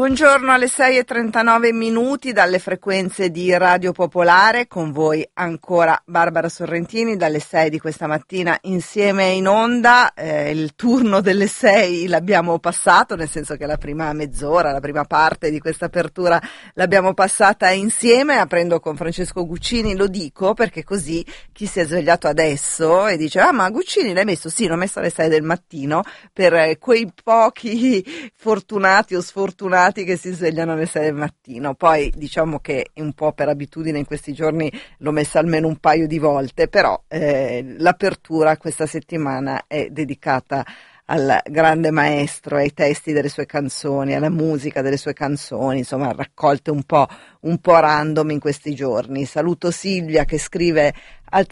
Buongiorno alle 6:39 minuti dalle frequenze di Radio Popolare, con voi ancora Barbara Sorrentini dalle 6 di questa mattina insieme in onda. Il turno delle 6 l'abbiamo passato, nel senso che la prima mezz'ora, la prima parte di questa apertura l'abbiamo passata insieme, aprendo con Francesco Guccini. Lo dico perché così chi si è svegliato adesso e dice ma Guccini l'hai messo? Sì, l'ho messo alle 6 del mattino per quei pochi fortunati o sfortunati che si svegliano alle 6 del mattino. Poi diciamo che un po' per abitudine in questi giorni l'ho messa almeno un paio di volte, però l'apertura questa settimana è dedicata al grande maestro, ai testi delle sue canzoni, alla musica delle sue canzoni, insomma raccolte un po' random in questi giorni. Saluto Silvia che scrive al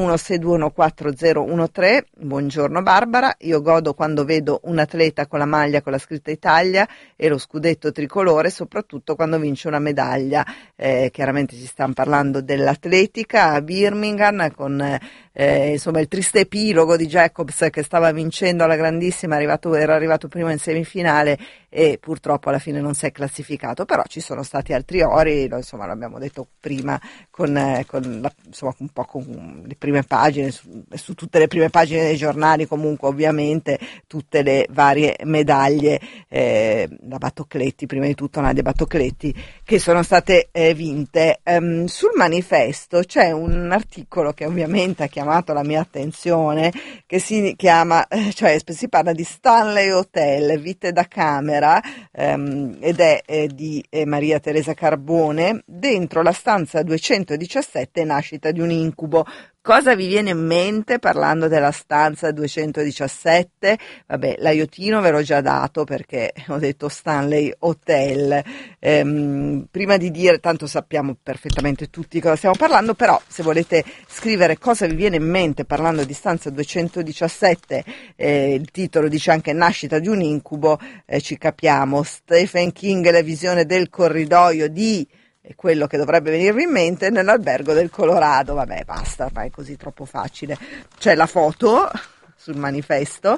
331-621-4013. Buongiorno Barbara, io godo quando vedo un atleta con la maglia con la scritta Italia e lo scudetto tricolore, soprattutto quando vince una medaglia. Chiaramente ci stiamo parlando dell'atletica a Birmingham con insomma il triste epilogo di Jacobs che stava vincendo alla grandissima, era arrivato primo in semifinale e purtroppo alla fine non si è classificato, però ci sono stati altri ori, insomma l'abbiamo detto prima insomma un po' con le prime pagine, su tutte le prime pagine dei giornali, comunque ovviamente tutte le varie medaglie da Battocletti, prima di tutto Nadia Battocletti, che sono state vinte. Sul manifesto c'è un articolo che ovviamente ha chiamato la mia attenzione, che si chiama, cioè si parla di Stanley Hotel, vite da camera, ed è di Maria Teresa Carbone. Dentro la stanza 217 nascita di un incubo. Cosa vi viene in mente parlando della stanza 217? Vabbè, l'aiutino ve l'ho già dato perché ho detto Stanley Hotel. Prima di dire, tanto sappiamo perfettamente tutti cosa stiamo parlando, però se volete scrivere cosa vi viene in mente parlando di stanza 217, il titolo dice anche nascita di un incubo, ci capiamo. Stephen King, la visione del corridoio di... è quello che dovrebbe venirvi in mente nell'albergo del Colorado. Vabbè, basta, ormai è così troppo facile. C'è la foto sul manifesto,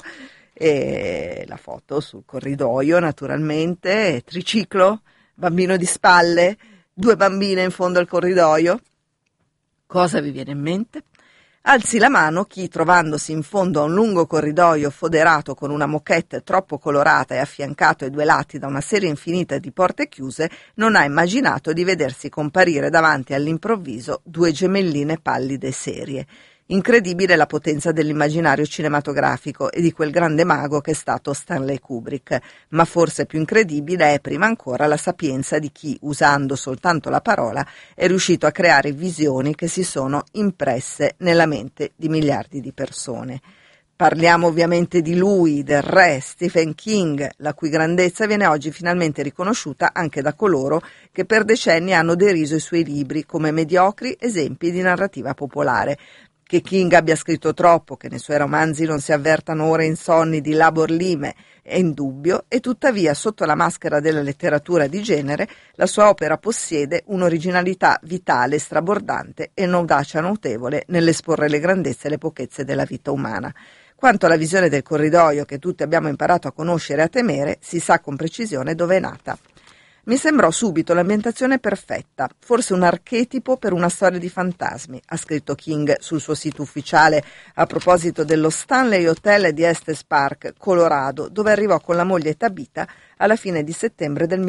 e la foto sul corridoio naturalmente, triciclo, bambino di spalle, 2 bambine in fondo al corridoio. Cosa vi viene in mente? Alzi la mano chi, trovandosi in fondo a un lungo corridoio foderato con una moquette troppo colorata e affiancato ai 2 lati da una serie infinita di porte chiuse, non ha immaginato di vedersi comparire davanti all'improvviso 2 gemelline pallide e serie. Incredibile la potenza dell'immaginario cinematografico e di quel grande mago che è stato Stanley Kubrick, ma forse più incredibile è prima ancora la sapienza di chi, usando soltanto la parola, è riuscito a creare visioni che si sono impresse nella mente di miliardi di persone. Parliamo ovviamente di lui, del re Stephen King, la cui grandezza viene oggi finalmente riconosciuta anche da coloro che per decenni hanno deriso i suoi libri come mediocri esempi di narrativa popolare. Che King abbia scritto troppo, che nei suoi romanzi non si avvertano ore insonni di labor lime, è indubbio, e tuttavia sotto la maschera della letteratura di genere la sua opera possiede un'originalità vitale, strabordante e un'audacia notevole nell'esporre le grandezze e le pochezze della vita umana. Quanto alla visione del corridoio che tutti abbiamo imparato a conoscere e a temere, si sa con precisione dove è nata. Mi sembrò subito l'ambientazione perfetta, forse un archetipo per una storia di fantasmi, ha scritto King sul suo sito ufficiale a proposito dello Stanley Hotel di Estes Park, Colorado, dove arrivò con la moglie Tabitha alla fine di settembre del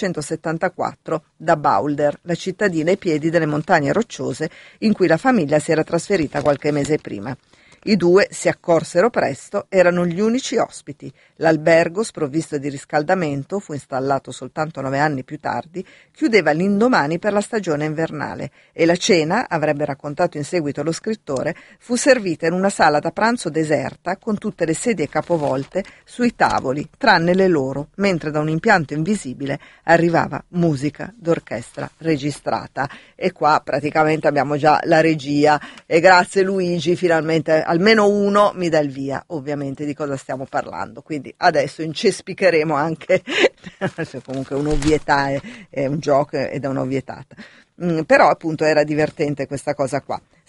1974 da Boulder, la cittadina ai piedi delle montagne rocciose in cui la famiglia si era trasferita qualche mese prima. I 2 si accorsero presto, erano gli unici ospiti. L'albergo, sprovvisto di riscaldamento, fu installato soltanto 9 anni più tardi, chiudeva l'indomani per la stagione invernale e la cena, avrebbe raccontato in seguito lo scrittore, fu servita in una sala da pranzo deserta con tutte le sedie capovolte sui tavoli, tranne le loro, mentre da un impianto invisibile arrivava musica d'orchestra registrata. E qua praticamente abbiamo già la regia e grazie Luigi, finalmente almeno uno mi dà il via ovviamente di cosa stiamo parlando, quindi adesso incespicheremo anche comunque un'ovvietà, è un gioco ed è un'ovvietata. Però appunto era divertente questa cosa qua.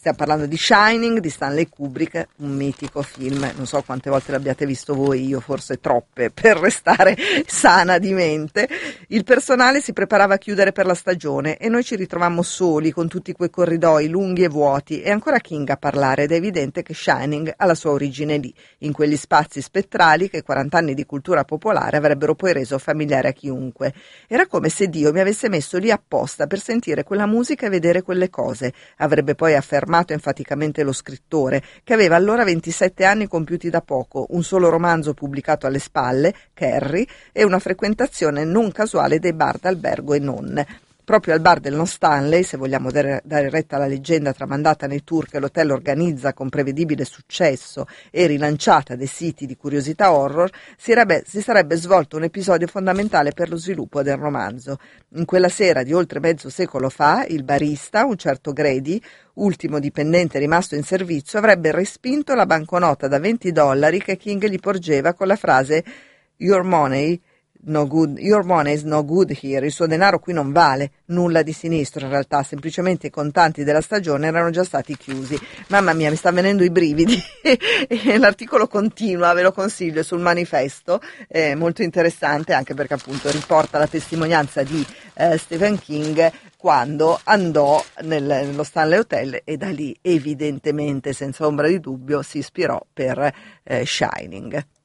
Stiamo parlando di Shining di Stanley Kubrick, un mitico film, non so quante volte l'abbiate visto voi, io forse troppe per restare sana di mente. Il personale si preparava a chiudere per la stagione e noi ci ritrovammo soli con tutti quei corridoi lunghi e vuoti e ancora King a parlare, ed è evidente che Shining ha la sua origine lì, in quegli spazi spettrali che 40 anni di cultura popolare avrebbero poi reso familiare a chiunque. Era come se Dio mi avesse messo lì apposta per sentire quella musica e vedere quelle cose, avrebbe poi affermato enfaticamente lo scrittore, che aveva allora 27 anni compiuti da poco, un solo romanzo pubblicato alle spalle, Carrie, e una frequentazione non casuale dei bar d'albergo e non. Proprio al bar del No Stanley, se vogliamo dare retta alla leggenda tramandata nei tour che l'hotel organizza con prevedibile successo e rilanciata dei siti di curiosità horror, si sarebbe svolto un episodio fondamentale per lo sviluppo del romanzo. In quella sera di oltre mezzo secolo fa, il barista, un certo Grady, ultimo dipendente rimasto in servizio, avrebbe respinto la banconota da $20 che King gli porgeva con la frase "Your money is no good here", il suo denaro qui non vale nulla di sinistro in realtà, semplicemente i contanti della stagione erano già stati chiusi. Mamma mia, mi sta venendo i brividi e l'articolo continua, ve lo consiglio, sul manifesto, molto interessante anche perché appunto riporta la testimonianza di Stephen King quando andò nello Stanley Hotel e da lì evidentemente senza ombra di dubbio si ispirò per Shining.